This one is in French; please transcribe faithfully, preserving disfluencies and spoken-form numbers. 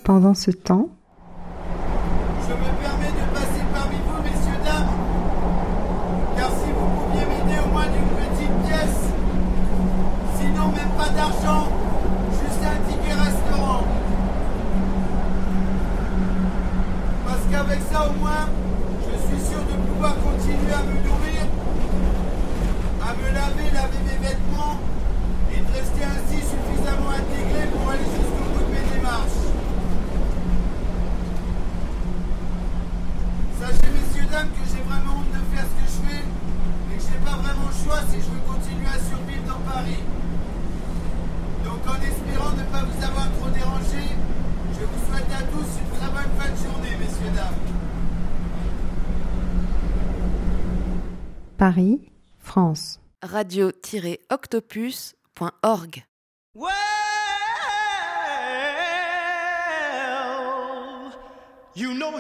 Pendant ce temps, je me permets de passer parmi vous, messieurs, dames, car si vous pouviez m'aider au moins d'une petite pièce, sinon même pas d'argent, juste un ticket restaurant. Parce qu'avec ça au moins, je suis sûr de pouvoir continuer à me nourrir, à me laver, laver mes vêtements, et de rester ainsi suffisamment intégré pour aller jusqu'au bout de mes démarches. Sachez, messieurs, dames, que j'ai vraiment honte de faire ce que je fais et que je n'ai pas vraiment le choix si je veux continuer à survivre dans Paris. Donc, en espérant ne pas vous avoir trop dérangé, je vous souhaite à tous une très bonne fin de journée, messieurs, dames. Paris, France. radio-octopus point org. Well, you know